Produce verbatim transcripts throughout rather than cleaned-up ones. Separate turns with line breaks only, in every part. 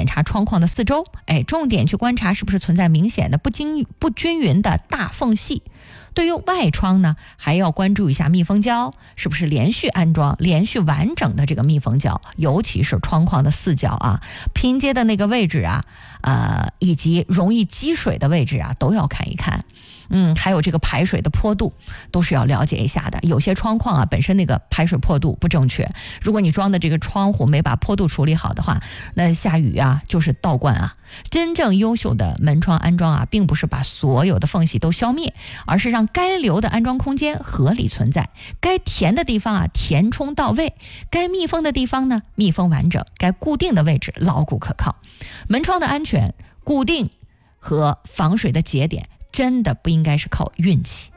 检查窗框的四周，哎，重点去观察是不是存在明显的不均不均匀的大缝隙。对于外窗呢，还要关注一下密封胶是不是连续安装、连续完整的这个密封胶，尤其是窗框的四角啊、拼接的那个位置啊，呃，以及容易积水的位置啊，都要看一看。嗯，还有这个排水的坡度都是要了解一下的。有些窗框啊，本身那个排水坡度不正确，如果你装的这个窗户没把坡度处理好的话，那下雨啊就是倒灌啊。真正优秀的门窗安装啊，并不是把所有的缝隙都消灭，而是让该留的安装空间合理存在，该填的地方啊填充到位，该密封的地方呢密封完整，该固定的位置牢固可靠。门窗的安全、固定和防水的节点，真的不应该是靠运气。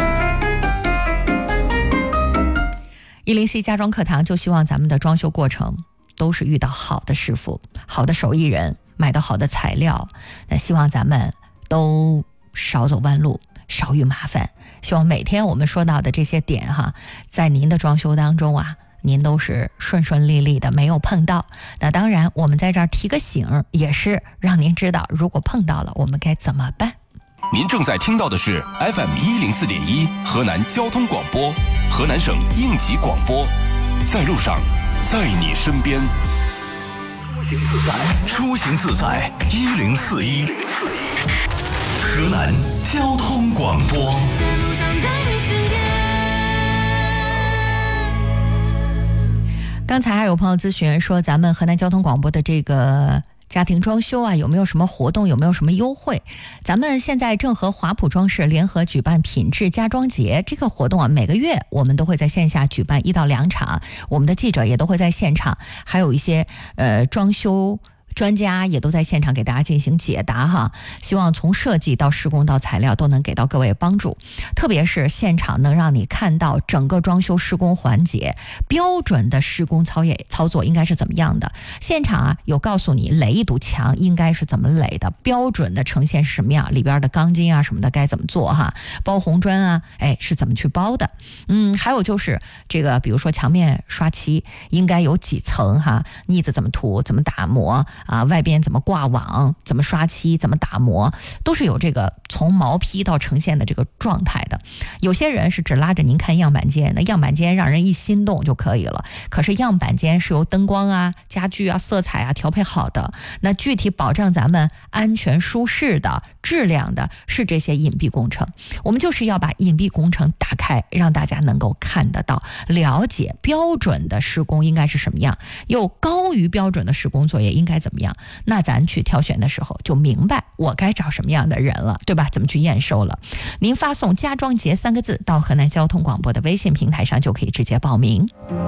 一零 C 家装课堂就希望咱们的装修过程都是遇到好的师傅、好的手艺人，买到好的材料。那希望咱们都少走弯路，少遇麻烦。希望每天我们说到的这些点哈，在您的装修当中啊，您都是顺顺利利的，没有碰到。那当然，我们在这儿提个醒，也是让您知道，如果碰到了，我们该怎么办。
您正在听到的是 F M 一零四点一河南交通广播，河南省应急广播，在路上，在你身边。出行自在一零四一，河南交通广播。
刚才还有朋友咨询说，咱们河南交通广播的这个家庭装修啊，有没有什么活动，有没有什么优惠？咱们现在正和华普装饰联合举办品质家装节这个活动啊，每个月我们都会在线下举办一到两场，我们的记者也都会在现场，还有一些呃装修专家也都在现场给大家进行解答哈，希望从设计到施工到材料都能给到各位帮助，特别是现场能让你看到整个装修施工环节标准的施工操业操作应该是怎么样的。现场啊有告诉你垒一堵墙应该是怎么垒的，标准的呈现是什么样，里边的钢筋啊什么的该怎么做哈，包红砖啊，哎是怎么去包的。嗯，还有就是这个比如说墙面刷漆应该有几层哈，腻子怎么涂，怎么打磨啊，外边怎么挂网，怎么刷漆，怎么打磨，都是有这个从毛坯到呈现的这个状态的。有些人是只拉着您看样板间，那样板间让人一心动就可以了，可是样板间是由灯光啊、家具啊、色彩啊调配好的，那具体保障咱们安全舒适的质量的是这些隐蔽工程。我们就是要把隐蔽工程打开，让大家能够看得到，了解标准的施工应该是什么样，又高于标准的施工作业应该怎么样，那咱去挑选的时候就明白我该找什么样的人了，对吧？怎么去验收了。您发送家装节三个字到河南交通广播的微信平台上就可以直接报名。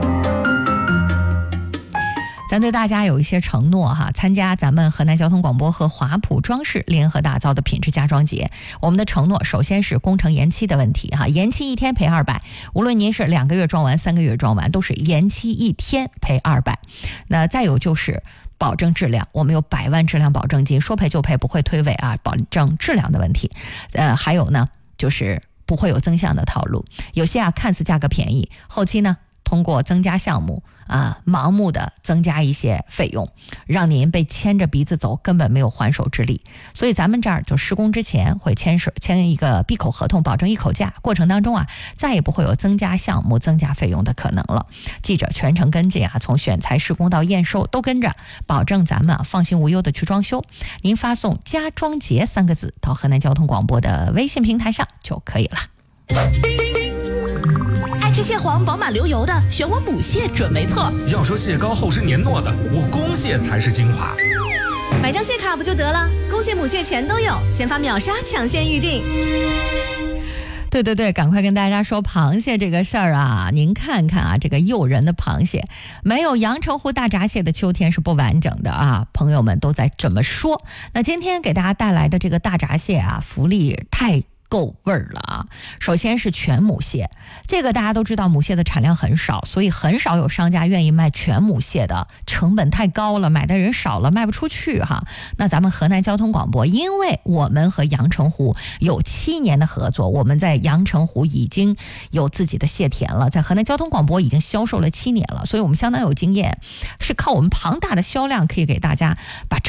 咱对大家有一些承诺哈，参加咱们河南交通广播和华普装饰联合打造的品质家装节，我们的承诺首先是工程延期的问题哈，延期一天赔二百，无论您是两个月装完、三个月装完，都是延期一天赔二百。那再有就是保证质量，我们有百万质量保证金，说赔就赔，不会推诿啊，保证质量的问题。呃，还有呢，就是不会有增项的套路，有些啊看似价格便宜，后期呢通过增加项目啊，盲目的增加一些费用，让您被牵着鼻子走，根本没有还手之力。所以咱们这儿就施工之前会签署签一个闭口合同，保证一口价，过程当中啊，再也不会有增加项目、增加费用的可能了。记者全程跟进啊，从选材、施工到验收都跟着，保证咱们啊放心无忧的去装修。您发送“家装节”三个字到河南交通广播的微信平台上就可以了。
爱吃蟹黄饱满流油的，选我母蟹准没错。
要说蟹膏厚实黏糯的，我公蟹才是精华。
买张蟹卡不就得了？公蟹母蟹全都有，先发秒杀抢先预定。
对对对，赶快跟大家说螃蟹这个事儿啊！您看看啊，这个诱人的螃蟹，没有阳澄湖大闸蟹的秋天是不完整的啊！朋友们都在这么说。那今天给大家带来的这个大闸蟹啊，福利太够味儿了啊！首先是全母蟹，这个大家都知道母蟹的产量很少，所以很少有商家愿意卖全母蟹的，成本太高了，买的人少了，卖不出去哈。那咱们河南交通广播，因为我们和阳澄湖有七年的合作，我们在阳澄湖已经有自己的蟹田了，在河南交通广播已经销售了七年了，所以我们相当有经验，是靠我们庞大的销量可以给大家把